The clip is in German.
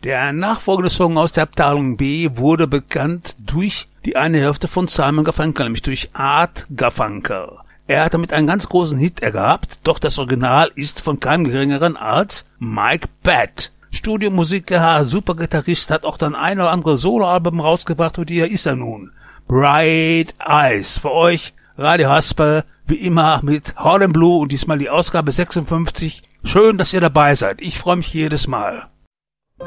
Der nachfolgende Song aus der Abteilung B wurde bekannt durch die eine Hälfte von Simon Garfunkel, nämlich durch Art Garfunkel. Er hat damit einen ganz großen Hit gehabt, doch das Original ist von keinem geringeren als Mike Batt. Studiomusiker, Supergitarrist, hat auch dann ein oder andere Soloalbum rausgebracht und hier ist er nun. Bright Eyes. Für euch Radio Hasper, wie immer mit Harlem Blue und diesmal die Ausgabe 56. Schön, dass ihr dabei seid. Ich freue mich jedes Mal.